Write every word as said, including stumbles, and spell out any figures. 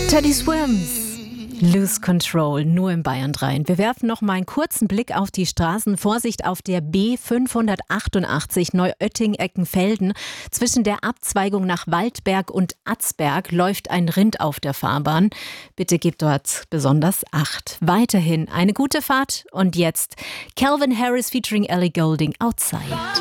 Teddy Swims, Lose Control, nur im Bayern drei. Wir werfen noch mal einen kurzen Blick auf die Straßen. Vorsicht auf der B fünfhundertachtundachtzig Neuötting-Eckenfelden. Zwischen der Abzweigung nach Waldberg und Atzberg läuft ein Rind auf der Fahrbahn. Bitte gebt dort besonders Acht. Weiterhin eine gute Fahrt und jetzt Calvin Harris featuring Ellie Goulding, Outside.